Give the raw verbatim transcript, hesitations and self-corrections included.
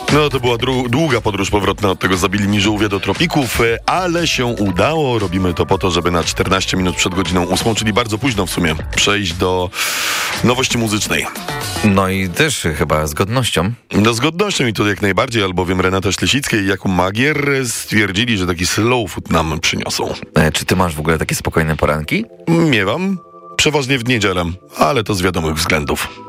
No to była dru- długa podróż powrotna od tego zabili mi żółwie do tropików, ale się udało. Robimy to po to, żeby na czternaście minut przed godziną ósmą, czyli bardzo późno w sumie, przejść do nowości muzycznej. No i też chyba z godnością. No z godnością i to jak najbardziej, albowiem Renata Ślesicka i Jakub Magier stwierdzili, że taki slow food nam przyniosą. E, czy ty masz w ogóle takie spokojne poranki? Miewam, przeważnie w niedzielę, ale to z wiadomych względów.